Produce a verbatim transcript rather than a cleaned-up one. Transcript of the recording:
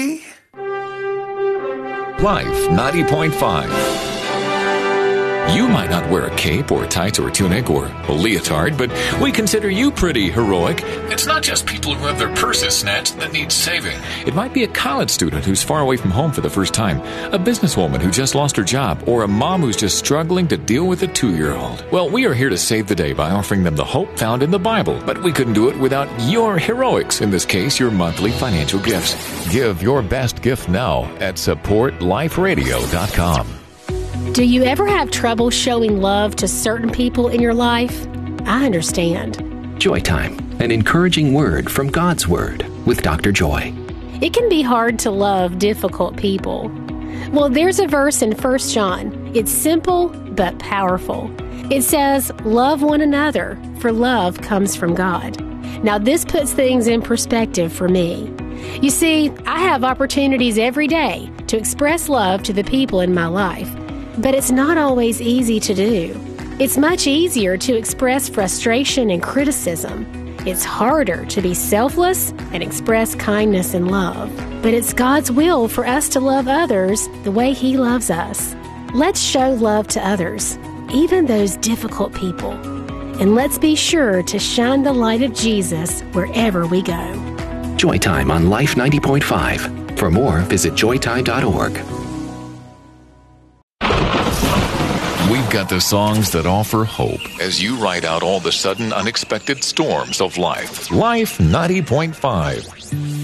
Life ninety point five. You might not wear a cape or tights or tunic or a leotard, but we consider you pretty heroic. It's not just people who have their purses snatched that need saving. It might be a college student who's far away from home for the first time, a businesswoman who just lost her job, or a mom who's just struggling to deal with a two-year-old. Well, we are here to save the day by offering them the hope found in the Bible, but we couldn't do it without your heroics, in this case, your monthly financial gifts. Give your best gift now at support life radio dot com. Do you ever have trouble showing love to certain people in your life? I understand. Joy Time, an encouraging word from God's Word with Doctor Joy. It can be hard to love difficult people. Well, there's a verse in First John. It's simple but powerful. It says, "Love one another, for love comes from God." Now, this puts things in perspective for me. You see, I have opportunities every day to express love to the people in my life. But it's not always easy to do. It's much easier to express frustration and criticism. It's harder to be selfless and express kindness and love. But it's God's will for us to love others the way He loves us. Let's show love to others, even those difficult people. And let's be sure to shine the light of Jesus wherever we go. Joy Time on Life ninety point five. For more, visit joy time dot org. We've got the songs that offer hope as you ride out all the sudden unexpected storms of life. Life ninety point five.